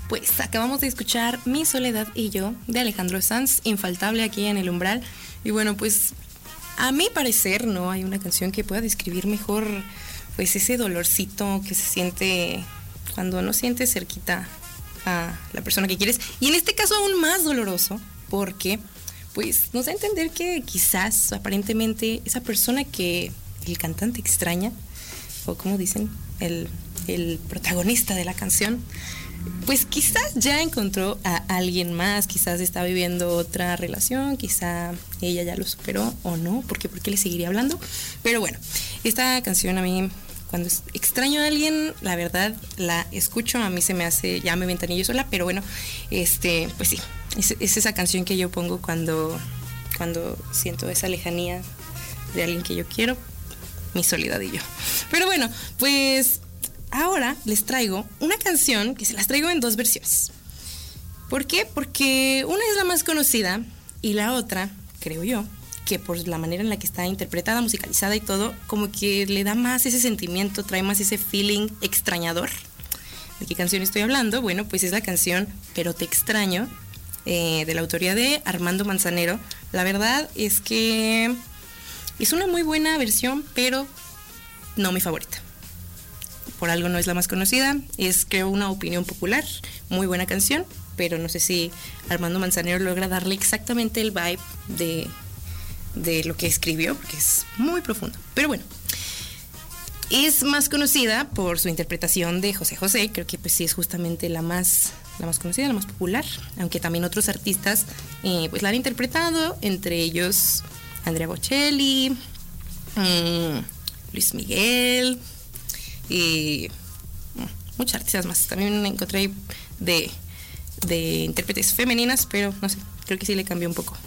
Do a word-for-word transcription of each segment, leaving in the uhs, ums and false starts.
Pues acabamos de escuchar Mi Soledad y Yo de Alejandro Sanz, infaltable aquí en El Umbral. Y bueno, pues a mi parecer no hay una canción que pueda describir mejor pues ese dolorcito que se siente cuando no sientes cerquita a la persona que quieres. Y en este caso aún más doloroso porque pues nos da a entender que quizás aparentemente esa persona que el cantante extraña, o como dicen, el, el protagonista de la canción, pues quizás ya encontró a alguien más, quizás está viviendo otra relación, quizá ella ya lo superó o no, porque ¿por qué le seguiría hablando? Pero bueno, esta canción a mí, cuando extraño a alguien, la verdad la escucho, a mí se me hace, ya me ventanillo sola, pero bueno, este, pues sí, es, es esa canción que yo pongo cuando, cuando siento esa lejanía de alguien que yo quiero, Mi Soledad y Yo. Pero bueno, pues ahora les traigo una canción que se las traigo en dos versiones. ¿Por qué? Porque una es la más conocida y la otra, creo yo, que por la manera en la que está interpretada, musicalizada y todo, como que le da más ese sentimiento, trae más ese feeling extrañador. ¿De qué canción estoy hablando? Bueno, pues es la canción Pero Te Extraño, eh, de la autoría de Armando Manzanero. La verdad es que es una muy buena versión, pero no mi favorita. Por algo no es la más conocida, es creo una opinión popular, muy buena canción, pero no sé si Armando Manzanero logra darle exactamente el vibe de, de lo que escribió, porque es muy profundo. Pero bueno, es más conocida por su interpretación de José José, creo que pues sí es justamente la más, la más conocida, la más popular, aunque también otros artistas eh, pues la han interpretado, entre ellos Andrea Bocelli, mmm, Luis Miguel y muchas artistas más. También encontré de, de intérpretes femeninas, pero no sé, creo que sí le cambió un poco.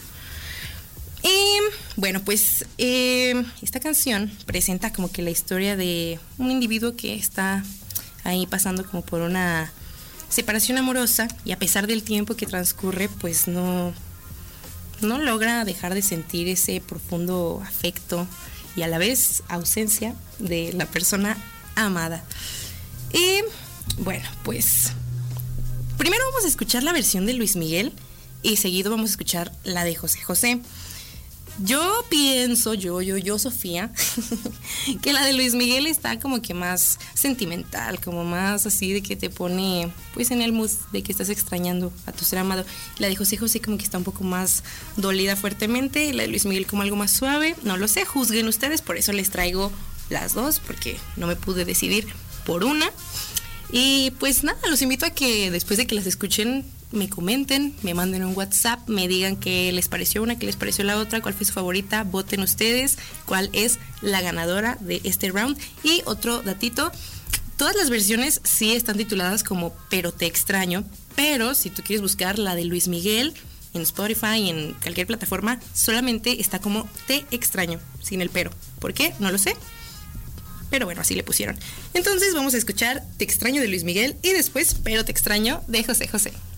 Y bueno, pues eh, esta canción presenta como que la historia de un individuo que está ahí pasando como por una separación amorosa y a pesar del tiempo que transcurre, pues no, no logra dejar de sentir ese profundo afecto y a la vez ausencia de la persona amada. Y bueno, pues primero vamos a escuchar la versión de Luis Miguel y seguido vamos a escuchar la de José José. Yo pienso, yo, yo, yo, Sofía, que la de Luis Miguel está como que más sentimental, como más así de que te pone pues en el mood de que estás extrañando a tu ser amado. La de José José como que está un poco más dolida fuertemente, y la de Luis Miguel como algo más suave, no lo sé, juzguen ustedes, por eso les traigo las dos, porque no me pude decidir por una. Y pues nada, los invito a que después de que las escuchen me comenten, me manden un WhatsApp, me digan qué les pareció una, qué les pareció la otra, cuál fue su favorita, voten ustedes cuál es la ganadora de este round. Y otro datito, todas las versiones sí están tituladas como Pero Te Extraño, pero si tú quieres buscar la de Luis Miguel en Spotify y en cualquier plataforma, solamente está como Te Extraño, sin el pero. ¿Por qué? No lo sé, pero bueno, así le pusieron. Entonces vamos a escuchar Te Extraño de Luis Miguel y después Pero Te Extraño de José José.